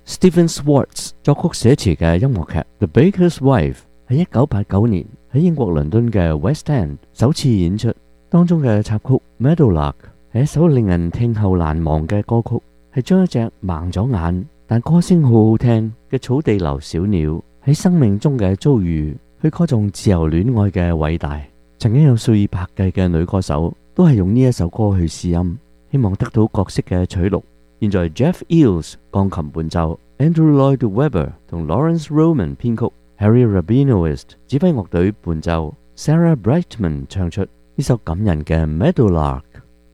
Stephen Schwartz 作曲寫詞嘅音樂劇《The Baker's Wife》喺1989年喺英國倫敦嘅 West End 首次演出，當中嘅插曲《Meadowlark》係一首令人聽後難忘嘅歌曲，係將一隻盲咗眼但歌聲好好聽嘅草地流小鳥喺生命中嘅遭遇，去歌頌自由戀愛嘅偉大。曾經有數以百計嘅女歌手都係用呢一首歌去試音，希望得到角色嘅取錄。現在 Jeff Eels 鋼琴伴奏， Andrew Lloyd Webber 同 Lawrence Roman 編曲， Harry Rabinowitz 指揮樂隊伴奏， Sarah Brightman 唱出呢首感人嘅 Meadowlark。